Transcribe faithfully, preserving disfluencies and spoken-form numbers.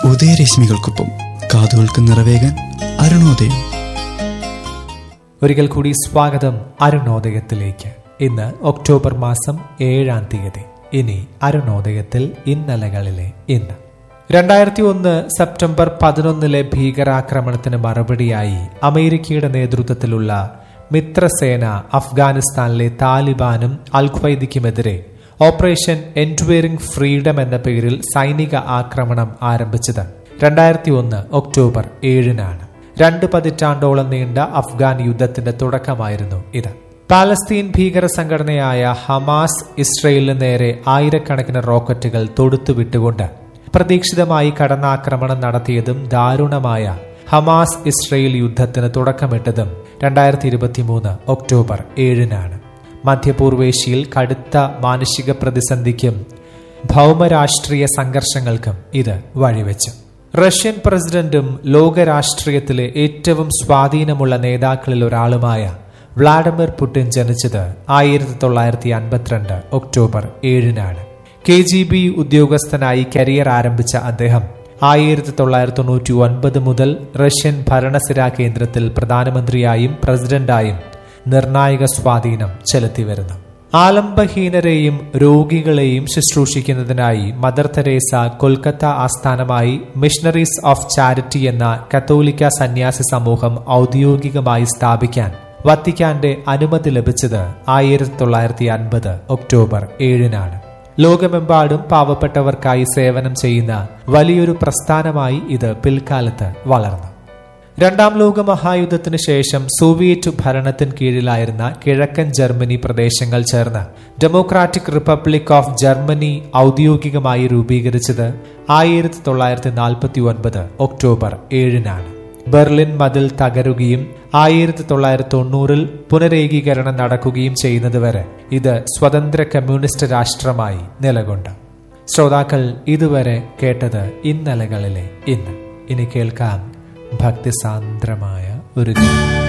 ഉദയരശ്മികൾക്കൊപ്പം കാതുകൾക്ക് നിറവേകാൻ അരുണോദയം. ഒരിക്കൽ കൂടി സ്വാഗതം അരുണോദയത്തിലേക്ക്. ഇന്ന് ഒക്ടോബർ മാസം ഏഴാം തീയതി. ഇനി അരുണോദയത്തിൽ ഇന്നലകളിലെ ഇന്ന് രണ്ടായിരത്തി ഒന്ന് സെപ്റ്റംബർ പതിനൊന്നിലെ ഭീകരാക്രമണത്തിന് മറുപടിയായി അമേരിക്കയുടെ നേതൃത്വത്തിലുള്ള മിത്രസേന അഫ്ഗാനിസ്ഥാനിലെ താലിബാനും അൽ ഖ്വയ്ദയ്ക്കുമെതിരെ ഓപ്പറേഷൻ എൻഡ്വേറിംഗ് ഫ്രീഡം എന്ന പേരിൽ സൈനിക ആക്രമണം ആരംഭിച്ചത് രണ്ടായിരത്തി ഒന്ന് ഒക്ടോബർ ഏഴിനാണ്. രണ്ട് പതിറ്റാണ്ടോളം നീണ്ട അഫ്ഗാൻ യുദ്ധത്തിന്റെ തുടക്കമായിരുന്നു ഇത്. പാലസ്തീൻ ഭീകര സംഘടനയായ ഹമാസ് ഇസ്രയേലിന് നേരെ ആയിരക്കണക്കിന് റോക്കറ്റുകൾ തൊടുത്തുവിട്ടുകൊണ്ട് പ്രതീക്ഷിതമായി കടന്നാക്രമണം നടത്തിയതും ദാരുണമായ ഹമാസ് ഇസ്രയേൽ യുദ്ധത്തിന് തുടക്കമിട്ടതും രണ്ടായിരത്തി ഇരുപത്തി മൂന്ന് ഒക്ടോബർ ഏഴിനാണ്. മധ്യപൂർവേഷ്യയിൽ കടുത്ത മാനുഷിക പ്രതിസന്ധിക്കും ഭൗമരാഷ്ട്രീയ സംഘർഷങ്ങൾക്കും ഇത് വഴിവെച്ചു. റഷ്യൻ പ്രസിഡന്റും ലോകരാഷ്ട്രീയത്തിലെ ഏറ്റവും സ്വാധീനമുള്ള നേതാക്കളിൽ ഒരാളുമായ വ്ളാഡിമിർ പുടിൻ ജനിച്ചത് ആയിരത്തി തൊള്ളായിരത്തി അൻപത്തിരണ്ട് ഒക്ടോബർ ഏഴിനാണ്. കെ ജി ബി ഉദ്യോഗസ്ഥനായി കരിയർ ആരംഭിച്ച അദ്ദേഹം ആയിരത്തി തൊള്ളായിരത്തി തൊണ്ണൂറ്റി ഒൻപത് മുതൽ റഷ്യൻ ഭരണസിരാ കേന്ദ്രത്തിൽ പ്രധാനമന്ത്രിയായും പ്രസിഡന്റായും നിർണായക സ്വാധീനം ചെലുത്തിവരുന്നു. ആലംബഹീനരെയും രോഗികളെയും ശുശ്രൂഷിക്കുന്നതിനായി മദർ തെരേസ കൊൽക്കത്ത ആസ്ഥാനമായി മിഷണറീസ് ഓഫ് ചാരിറ്റി എന്ന കത്തോലിക്ക സന്യാസി സമൂഹം ഔദ്യോഗികമായി സ്ഥാപിക്കാൻ വത്തിക്കാന്റെ അനുമതി ലഭിച്ചത് ആയിരത്തി തൊള്ളായിരത്തി അൻപത് ഒക്ടോബർ ഏഴിനാണ്. ലോകമെമ്പാടും പാവപ്പെട്ടവർക്കായി സേവനം ചെയ്യുന്ന വലിയൊരു പ്രസ്ഥാനമായി ഇത് പിൽക്കാലത്ത് വളർന്നു. രണ്ടാം ലോക മഹായുദ്ധത്തിന് ശേഷം സോവിയറ്റ് ഭരണത്തിന് കീഴിലായിരുന്ന കിഴക്കൻ ജർമ്മനി പ്രദേശങ്ങൾ ചേർന്ന് ഡെമോക്രാറ്റിക് റിപ്പബ്ലിക് ഓഫ് ജർമ്മനി ഔദ്യോഗികമായി രൂപീകരിച്ചത് ആയിരത്തി തൊള്ളായിരത്തി നാൽപ്പത്തി ഒൻപത് ഒക്ടോബർ ഏഴിനാണ്. ബെർലിൻ മതിൽ തകരുകയും ആയിരത്തി തൊള്ളായിരത്തി തൊണ്ണൂറിൽ പുനരേകീകരണം നടക്കുകയും ചെയ്യുന്നതുവരെ ഇത് സ്വതന്ത്ര കമ്മ്യൂണിസ്റ്റ് രാഷ്ട്രമായി നിലകൊണ്ടു. ശ്രോതാക്കൾ ഇതുവരെ കേട്ടത് ഇന്നലകളിലെ ഇന്ന്. ഇനി കേൾക്കാം ഭക്തിസാന്ദ്രമായ ഒരു